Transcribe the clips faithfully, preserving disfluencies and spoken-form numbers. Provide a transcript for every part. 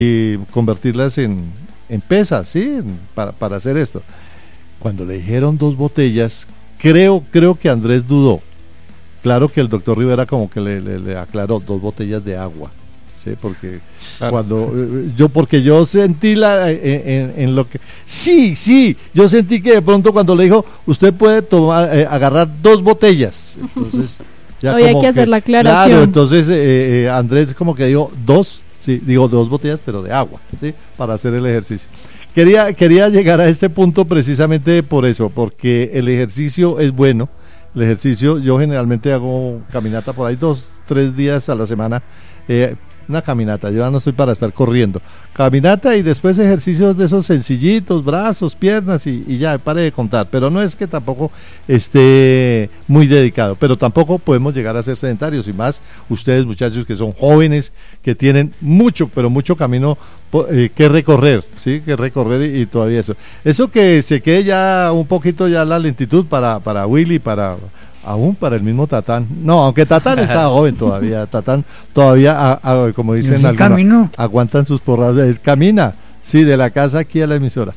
y convertirlas en, en pesas, ¿sí? Para, para hacer esto. Cuando le dijeron dos botellas, creo, creo que Andrés dudó. Claro que el doctor Rivera como que le, le, le aclaró dos botellas de agua, sí, porque claro. cuando yo porque yo sentí la en, en, en lo que sí, sí, yo sentí que de pronto cuando le dijo usted puede tomar eh, agarrar dos botellas, entonces ya hoy hay que, que hacer la aclaración. Claro, entonces eh, eh, Andrés como que dijo dos, sí, digo dos botellas pero de agua, sí, para hacer el ejercicio. Quería quería llegar a este punto precisamente por eso, porque el ejercicio es bueno. El ejercicio, yo generalmente hago caminata por ahí dos, tres días a la semana, eh, una caminata, yo ya no estoy para estar corriendo, caminata y después ejercicios de esos sencillitos, brazos, piernas y, y ya, pare de contar, pero no es que tampoco esté muy dedicado, pero tampoco podemos llegar a ser sedentarios y más ustedes muchachos que son jóvenes, que tienen mucho, pero mucho camino eh, que recorrer, sí, que recorrer y, y todavía eso, eso que se quede ya un poquito ya la lentitud para, para Willy, para... aún para el mismo Tatán, no, aunque Tatán está joven todavía, Tatán todavía, a, a, como dicen algunos, aguantan sus porras, él camina, sí, de la casa aquí a la emisora.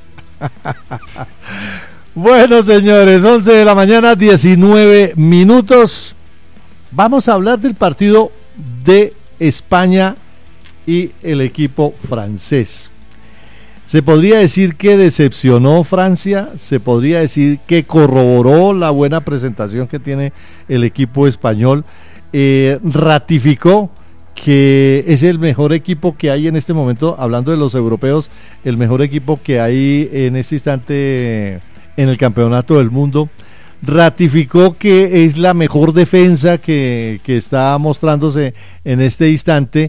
Bueno, señores, once de la mañana, diecinueve minutos, vamos a hablar del partido de España y el equipo francés. Se podría decir que decepcionó Francia, se podría decir que corroboró la buena presentación que tiene el equipo español, eh, ratificó que es el mejor equipo que hay en este momento, hablando de los europeos, el mejor equipo que hay en este instante en el campeonato del mundo, ratificó que es la mejor defensa que, que está mostrándose en este instante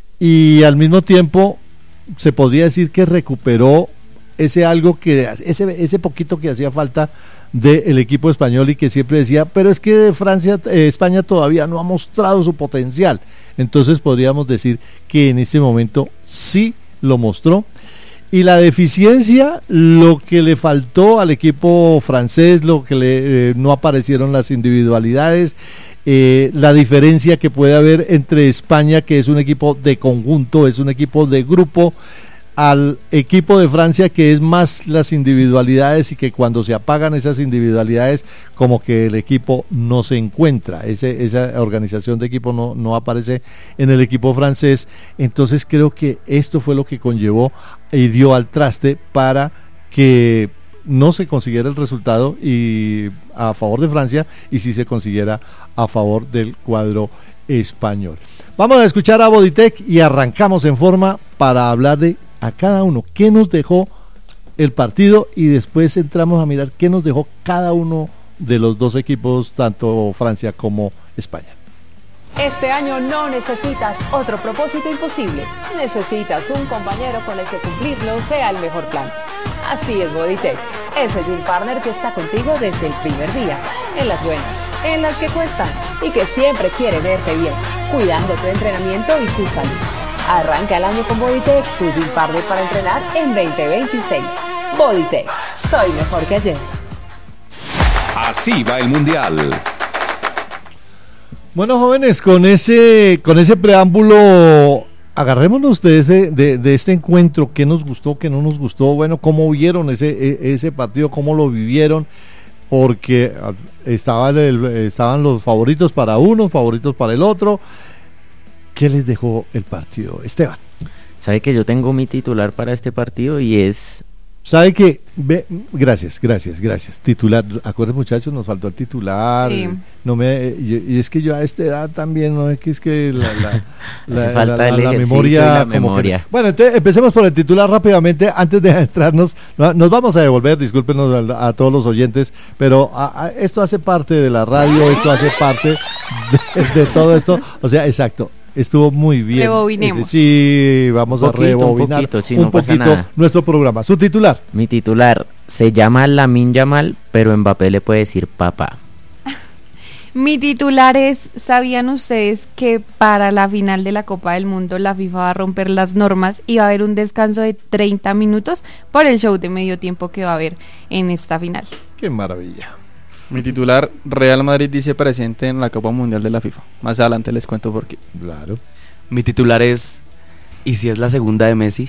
y al mismo tiempo se podría decir que recuperó ese algo que ese ese poquito que hacía falta del equipo español y que siempre decía, pero es que Francia, eh, España todavía no ha mostrado su potencial. Entonces podríamos decir que en este momento sí lo mostró. Y la deficiencia, lo que le faltó al equipo francés, lo que le eh, no aparecieron las individualidades, eh, la diferencia que puede haber entre España, que es un equipo de conjunto, es un equipo de grupo, al equipo de Francia, que es más las individualidades y que cuando se apagan esas individualidades, como que el equipo no se encuentra, ese, esa organización de equipo no, no aparece en el equipo francés. Entonces creo que esto fue lo que conllevó y dio al traste para que no se consiguiera el resultado y a favor de Francia y si se consiguiera a favor del cuadro español. Vamos a escuchar a Boditec y arrancamos en forma para hablar de a cada uno qué nos dejó el partido y después entramos a mirar qué nos dejó cada uno de los dos equipos, tanto Francia como España. Este año no necesitas otro propósito imposible, necesitas un compañero con el que cumplirlo sea el mejor plan. Así es Boditec, ese gym partner que está contigo desde el primer día, en las buenas, en las que cuestan y que siempre quiere verte bien, cuidando tu entrenamiento y tu salud. Arranca el año con Boditec, tu gym partner para entrenar en veinte veintiséis. Boditec, soy mejor que ayer. Así va el Mundial. Bueno, jóvenes, con ese con ese preámbulo, agarrémonos de ese de, de este encuentro, qué nos gustó, qué no nos gustó, bueno, cómo vieron ese ese partido, cómo lo vivieron, porque estaban el, estaban los favoritos para uno, favoritos para el otro. ¿Qué les dejó el partido, Esteban? Sabe que yo tengo mi titular para este partido y es... ¿Sabe que? Ve, gracias, gracias, gracias. Titular, acuérdense muchachos, nos faltó el titular. Sí. No me, y, y es que yo a esta edad también, no es que es que la, la, la, falta la, el la, la memoria... la memoria. Que, bueno, entonces empecemos por el titular rápidamente, antes de entrarnos, no, nos vamos a devolver, discúlpenos a, a todos los oyentes, pero a, a, esto hace parte de la radio, esto hace parte de, de todo esto, o sea, exacto. Estuvo muy bien. Rebobinemos. Sí, vamos poquito, a rebobinar un poquito, sí, un no pasa poquito nada. Nuestro programa. Su titular. Mi titular se llama Lamine Yamal, pero Mbappé le puede decir papá. Mi titular es, ¿sabían ustedes que para la final de la Copa del Mundo la FIFA va a romper las normas y va a haber un descanso de treinta minutos por el show de medio tiempo que va a haber en esta final? Qué maravilla. Mi titular, Real Madrid dice presente en la Copa Mundial de la FIFA. Más adelante les cuento por qué. Claro. Mi titular es ¿Y si es la segunda de Messi?